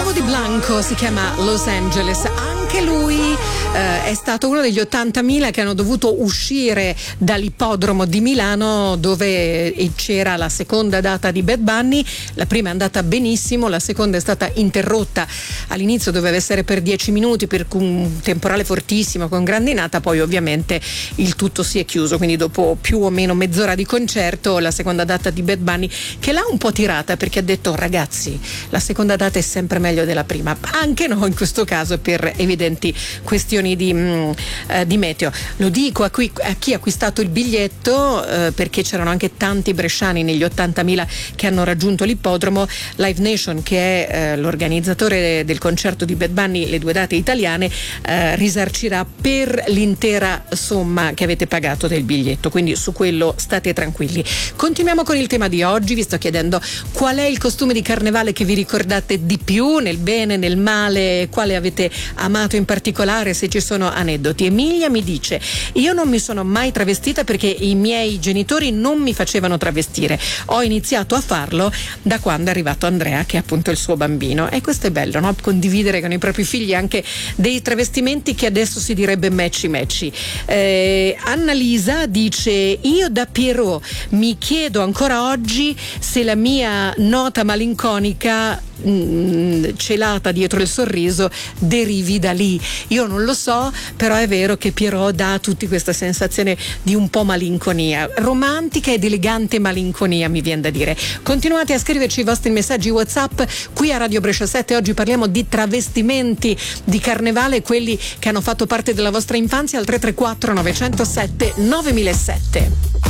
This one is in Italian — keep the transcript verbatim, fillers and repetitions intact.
nuovo di Blanco si chiama Los Angeles. Anche lui eh, è stato uno degli ottantamila che hanno dovuto uscire dall'ippodromo di Milano, dove c'era la seconda data di Bad Bunny. La prima è andata benissimo, la seconda è stata interrotta. All'inizio doveva essere per dieci minuti per un temporale fortissimo con grandinata, poi ovviamente il tutto si è chiuso, quindi dopo più o meno mezz'ora di concerto la seconda data di Bad Bunny, che l'ha un po' tirata perché ha detto: ragazzi, la seconda data è sempre meglio della prima, anche no in questo caso per evidenti questioni di, mh, eh, di meteo. Lo dico a, qui, a chi ha acquistato il biglietto eh, perché c'erano anche tanti bresciani negli ottantamila che hanno raggiunto l'ippodromo. Live Nation, che è eh, l'organizzatore del concerto di Bad Bunny, le due date italiane, eh, risarcirà per l'intera somma che avete pagato del biglietto, quindi su quello state tranquilli. Continuiamo con il tema di oggi. Vi sto chiedendo qual è il costume di carnevale che vi ricordate di più, nel bene, nel male, quale avete amato in particolare, se ci sono aneddoti. Emilia mi dice: io non mi sono mai travestita perché i miei genitori non mi facevano travestire, ho iniziato a farlo da quando è arrivato Andrea, che è appunto il suo bambino. E questo è bello, no? Condividere con i propri figli anche dei travestimenti che adesso si direbbe matchy matchy. eh, Annalisa dice: io da Pierrot mi chiedo ancora oggi se la mia nota malinconica mh, celata dietro il sorriso derivi da lì. Io non lo so, però è vero che Pierrot dà a tutti questa sensazione di un po' malinconia, romantica ed elegante malinconia, mi viene da dire. Continuate a scriverci i vostri messaggi WhatsApp qui a Radio Brescia sette. Oggi parliamo di travestimenti di carnevale, quelli che hanno fatto parte della vostra infanzia, al tre tre quattro nove zero sette nove zero zero sette.